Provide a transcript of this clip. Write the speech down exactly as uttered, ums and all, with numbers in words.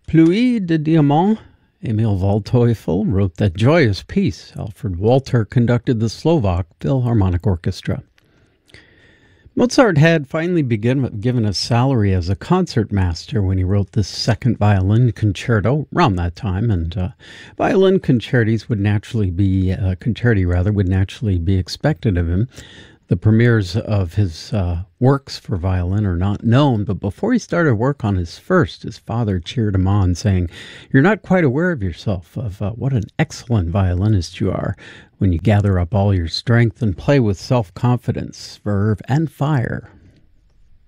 Pluie de Diamant. Emil Waldteufel wrote that joyous piece. Alfred Walter conducted the Slovak Philharmonic Orchestra. Mozart had finally begun given a salary as a concertmaster when he wrote this second violin concerto around that time, and uh, violin concertis would naturally be uh, concerti rather would naturally be expected of him. The premieres of his uh, works for violin are not known, but before he started work on his first, his father cheered him on, saying, "You're not quite aware of yourself, of uh, what an excellent violinist you are when you gather up all your strength and play with self-confidence, verve, and fire."